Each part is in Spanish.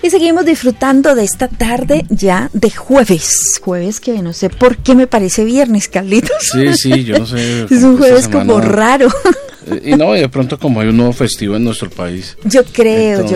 Y seguimos disfrutando de esta tarde ya de jueves que no sé por qué me parece viernes, Carlitos. Sí, yo no sé. Es un jueves como raro. Y no, y de pronto como hay un nuevo festivo en nuestro país. Yo creo.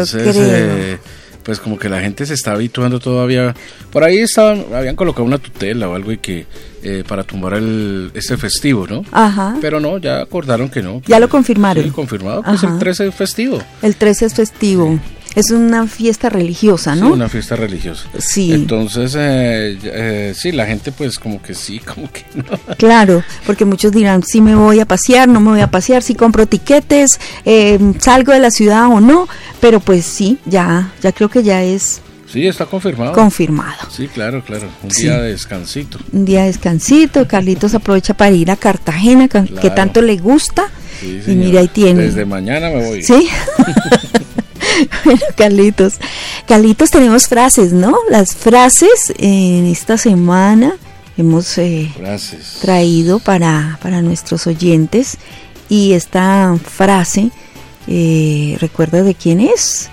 Pues como que la gente se está habituando todavía. Por ahí habían colocado una tutela o algo y que para tumbar este festivo, ¿no? Ajá. Pero no, ya acordaron que no. Ya lo confirmaron. Sí, confirmado, pues el 13 es festivo. El 13 es festivo. Sí. Es una fiesta religiosa, ¿no? Sí, una fiesta religiosa. Sí. Entonces, sí, la gente pues como que sí, como que no. Claro, porque muchos dirán, si me voy a pasear, no me voy a pasear, si compro tiquetes, salgo de la ciudad o no, pero pues sí, ya creo que ya es... Sí, está confirmado. Confirmado. Sí, claro. Un día de descansito. Un día de descansito. Carlitos aprovecha para ir a Cartagena, que tanto le gusta. Sí, y mira, ahí tiene. Desde mañana me voy. Sí. Bueno, Carlitos, tenemos frases, ¿no? Las frases en esta semana hemos traído para nuestros oyentes. Y esta frase, ¿recuerda de quién es?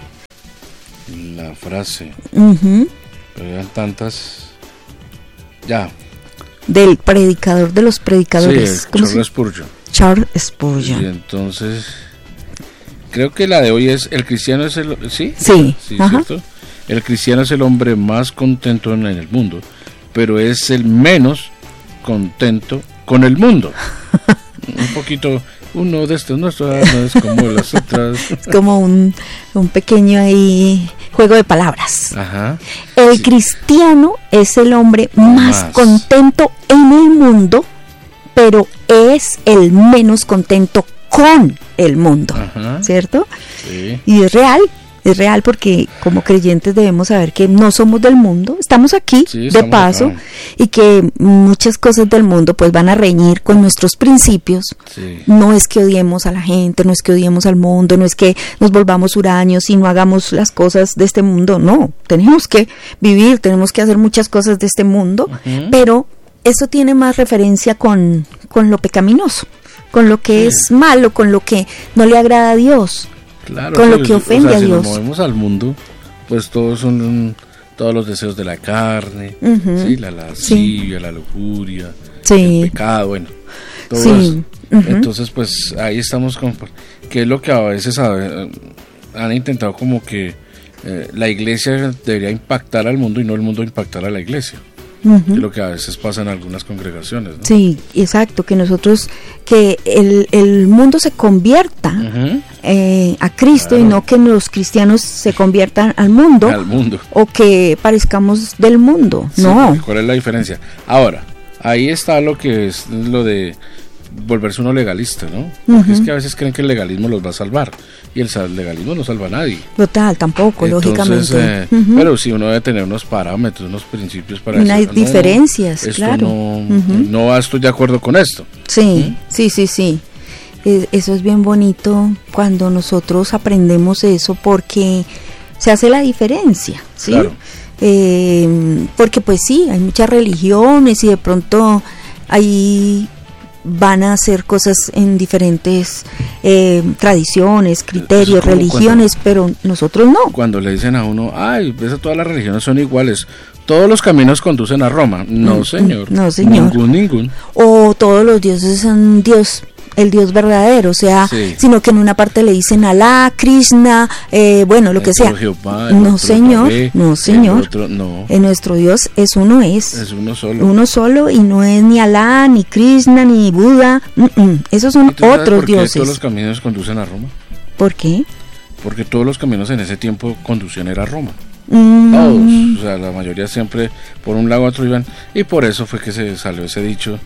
La frase. Pero eran tantas. Ya. Del predicador de los predicadores. Sí, Charles Spurgeon. Charles Spurgeon. Y entonces, creo que la de hoy es: el cristiano es el... ¿Sí? Sí, ¿cierto? El cristiano es el hombre más contento en el mundo, pero es el menos contento con el mundo. Un poquito... Uno de estos no es como las otras. Es como un pequeño ahí juego de palabras. Ajá. El cristiano es el hombre más contento en el mundo, pero es el menos contento con el mundo. Ajá. ¿Cierto? Sí. Y es real porque como creyentes debemos saber que no somos del mundo, estamos aquí de paso acá. Y que muchas cosas del mundo pues van a reñir con nuestros principios. Sí. No es que odiemos a la gente, no es que odiemos al mundo, no es que nos volvamos huraños y no hagamos las cosas de este mundo, no, tenemos que vivir, tenemos que hacer muchas cosas de este mundo, pero eso tiene más referencia con lo pecaminoso, con lo que es malo, con lo que no le agrada a Dios. Claro, con lo que ofende a Dios. Si nos movemos al mundo, pues todos los deseos de la carne, ¿sí? La lascivia, la lujuria, el pecado, bueno, todo eso. Entonces, pues ahí estamos que es lo que a veces han intentado como que la iglesia debería impactar al mundo y no el mundo impactar a la iglesia. Es lo que a veces pasa en algunas congregaciones, ¿no? Sí, exacto, que el mundo se convierta a Cristo, claro. Y no que los cristianos se conviertan al mundo. O que parezcamos del mundo, sí, no. ¿Cuál es la diferencia? Ahora, ahí está lo que es lo de volverse uno legalista, ¿no? Porque es que a veces creen que el legalismo los va a salvar y el legalismo no salva a nadie. Total, tampoco, entonces, lógicamente. Pero sí uno debe tener unos parámetros, unos principios para decir, hay diferencias, esto claro. No estoy de acuerdo con esto. Sí. Eso es bien bonito cuando nosotros aprendemos eso porque se hace la diferencia, ¿sí? Claro. Porque pues sí, hay muchas religiones y de pronto hay... van a hacer cosas en diferentes tradiciones, criterios, religiones, pero nosotros no. Cuando le dicen a uno, todas las religiones son iguales, todos los caminos conducen a Roma. No, señor. No, señor. Ningún. O todos los dioses son el Dios verdadero, o sea, sino que en una parte le dicen Alá, Krishna, lo que sea. Jehová, no, señor, Yahvé, no, señor. Otro, no. En nuestro Dios es uno solo. Uno solo y no es ni Alá, ni Krishna, ni Buda. Esos son otros dioses. ¿Por qué todos los caminos conducen a Roma? ¿Por qué? Porque todos los caminos en ese tiempo conducían a Roma. Todos, o sea, la mayoría siempre por un lado a otro iban, y por eso fue que se salió ese dicho.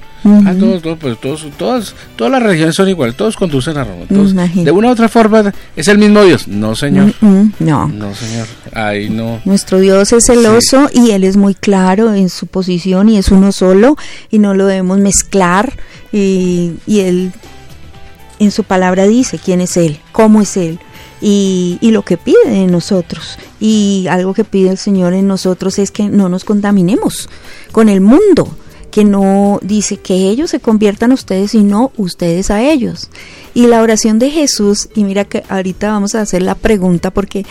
Todas las religiones son iguales, todos conducen a Roma, todos, de una u otra forma es el mismo Dios. No, señor. No, señor. Ahí no. Nuestro Dios es celoso y él es muy claro en su posición y es uno solo y no lo debemos mezclar y él en su palabra dice quién es él, cómo es él. Y lo que pide de nosotros, y algo que pide el Señor en nosotros es que no nos contaminemos con el mundo, que no dice que ellos se conviertan a ustedes y no ustedes a ellos. Y la oración de Jesús, y mira que ahorita vamos a hacer la pregunta porque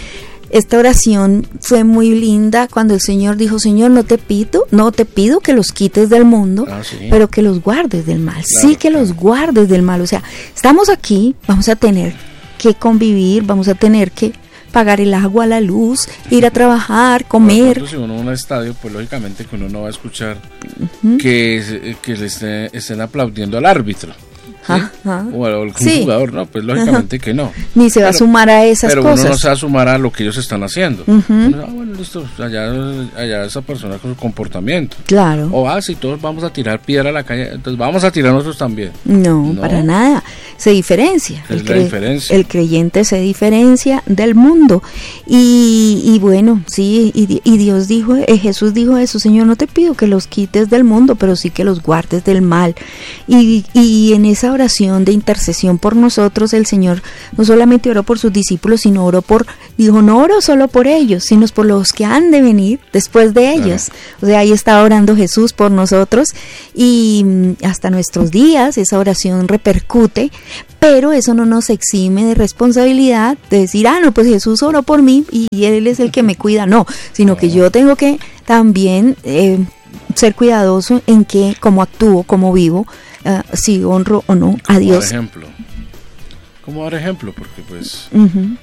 esta oración fue muy linda cuando el Señor dijo, Señor, no te pido que los quites del mundo, pero que los guardes del mal. Claro, sí, que los guardes del mal. O sea, estamos aquí, vamos a tener que convivir, vamos a tener que pagar el agua, la luz, ir a trabajar, comer. Si uno va a un estadio, pues lógicamente que uno no va a escuchar que le estén aplaudiendo al árbitro. ¿Sí? O al jugador, no, pues lógicamente que no. Ni se va a sumar a esas cosas. Pero uno no se va a sumar a lo que ellos están haciendo. Bueno, listo, allá esa persona con su comportamiento. Claro. O si todos vamos a tirar piedra a la calle, entonces vamos a tirar nosotros también. No, para nada. Se diferencia. Es la diferencia. El creyente se diferencia del mundo. Y bueno, sí, y Dios dijo, Jesús dijo eso, Señor, no te pido que los quites del mundo, pero sí que los guardes del mal. Y en esa oración de intercesión por nosotros, el Señor no solamente oró por sus discípulos, sino dijo, no oro solo por ellos, sino por los que han de venir después de ellos. O sea, ahí está orando Jesús por nosotros, y hasta nuestros días esa oración repercute, pero eso no nos exime de responsabilidad de decir, no, pues Jesús oró por mí y Él es el que me cuida, no, sino que yo tengo que también ser cuidadoso en cómo actúo, cómo vivo, si honro o no a Dios. ¿Cómo dar ejemplo? Porque pues